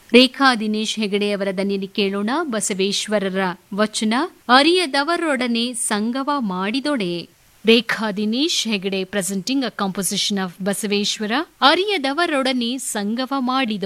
ರೇಖಾ ದಿನೇಶ್ ಹೆಗಡೆಯವರ ದನಿಯಲ್ಲಿ ಕೇಳೋಣ ಬಸವೇಶ್ವರರ ವಚನ. ಅರಿಯದವರೊಡನೆ ಸಂಗವ ಮಾಡಿದೊಡೆ. ರೇಖಾ Dinesh Hegde presenting a composition of Basaveshwara. ಅರಿಯದವರೊಡನೆ ಸಂಗವ ಮಾಡಿದೊಡೆ.